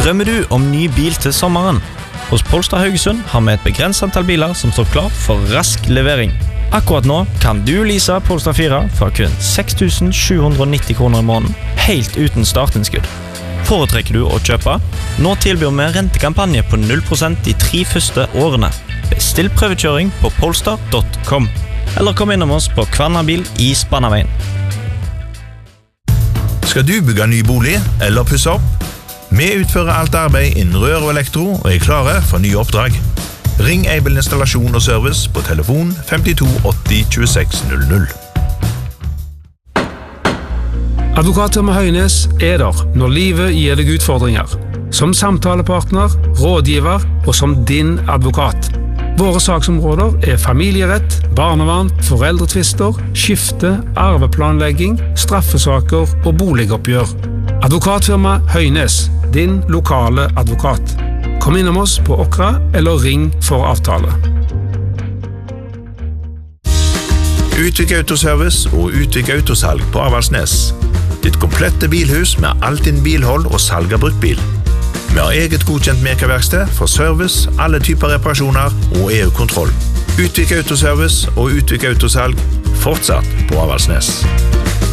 Drømmer du om ny bil til sommeren? Hos Polestar Haugesund har vi et begrenset antall biler som står klar for rask levering. Akkurat nå kan du lease Polestar 4 for kun 6 790 kroner i måneden, helt uten startinnskudd. Foretrekker du å kjøpe? Nå tilbyr vi rentekampanje på 0% de 3 første årene. Bestill prøvekjøring på polestar.com. Eller kom innom oss på Kvarnabil i Spannaveien. Skal du bygge ny bolig eller pusse opp? Vi utfører alt arbeid innen rør og elektro og er klare for nye oppdrag. Ring Aibel Installasjon og Service på telefon 52 80 26 00. Advokatfirma Høines er der når livet gir deg utfordringer. Som samtalepartner, rådgiver og som din advokat. Våre saksområder er familierett, barnevern, foreldretvister, skifte, arveplanlegging, straffesaker og boligoppgjør. Advokatfirma Høines, din lokale advokat. Kom innom oss på Åkra eller ring for avtale. Utvik Autoservice og Utvik Autosalg på Avaldsnes. Ditt komplette bilhus med alt din bilhold og salg av bruktbil. Vi har eget godkjent merkeverksted for service, alle typer reparasjoner og EU-kontroll. Utvik Autoservice og Utvik Autosalg fortsatt på Avaldsnes.